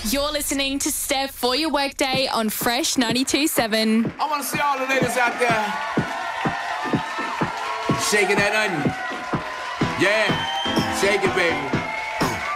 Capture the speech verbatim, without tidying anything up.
You're listening to Steph for your workday on Fresh ninety-two point seven. I want to see all the ladies out there shaking that onion. Yeah.